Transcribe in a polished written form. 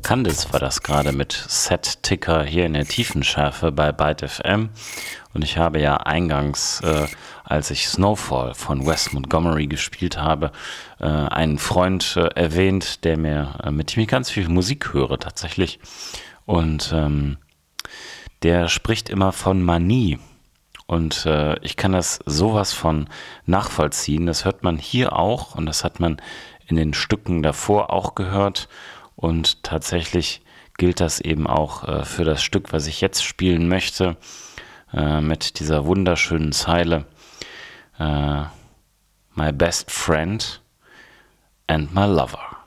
Candice war das gerade mit Set-Ticker hier in der Tiefenschärfe bei Byte FM. Und ich habe ja eingangs, als ich Snowfall von Wes Montgomery gespielt habe, einen Freund erwähnt, mit dem ich ganz viel Musik höre tatsächlich. Und der spricht immer von Manie. Und ich kann das sowas von nachvollziehen. Das hört man hier auch und das hat man in den Stücken davor auch gehört. Und tatsächlich gilt das eben auch für das Stück, was ich jetzt spielen möchte, mit dieser wunderschönen Zeile My best friend and my lover.